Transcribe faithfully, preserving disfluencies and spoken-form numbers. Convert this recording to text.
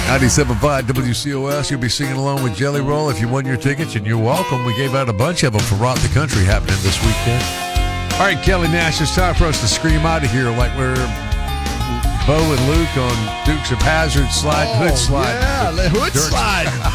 ninety-seven point five W C O S. You'll be singing along with Jelly Roll if you won your tickets, and you're welcome. We gave out a bunch of them for Rock the Country happening this weekend. All right, Kelly Nash, it's time for us to scream out of here like we're Bo and Luke on Dukes of Hazzard slide, Oh, hood slide. Yeah, the hood Dirt. slide.